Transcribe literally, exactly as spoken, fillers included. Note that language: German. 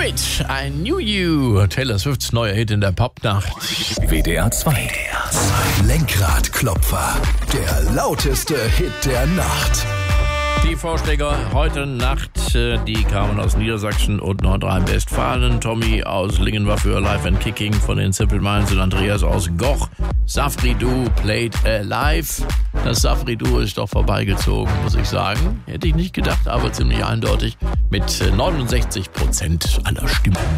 It, I Knew You. Taylor Swifts neuer Hit in der Popnacht. W D R zwei. Lenkradklopfer. Der lauteste Hit der Nacht. Die Vorschläge heute Nacht, die kamen aus Niedersachsen und Nordrhein-Westfalen. Tommy aus Lingen war für Live and Kicking von den Simple Minds und Andreas aus Goch. Safri-Du played live. Das Safri-Du ist doch vorbeigezogen, muss ich sagen. Hätte ich nicht gedacht, aber ziemlich eindeutig mit neunundsechzig Prozent aller Stimmen.